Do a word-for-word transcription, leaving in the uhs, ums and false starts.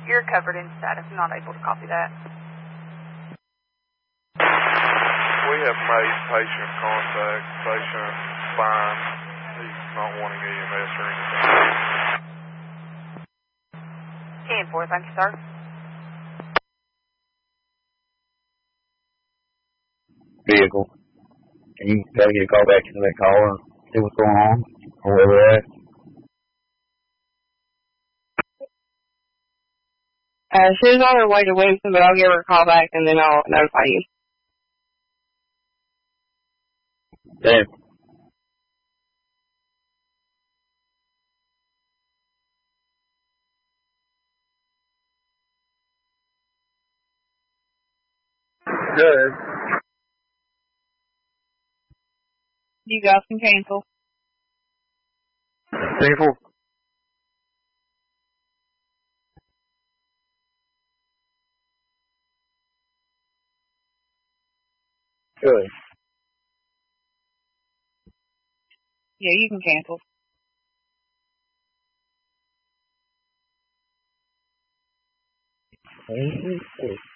You're covered in status. I'm not able to copy that. We have made patient contact. Patient fine. He's not wanting E M S or anything. ten four, thank you, sir. Vehicle. Can you try to get a call back into that call and see what's going on or where we're at? Uh, she's on her way to Winston, but I'll give her a call back and then I'll notify you. Damn. Good. You guys can cancel. Painful. Good. Yeah, you can cancel. Mm-hmm.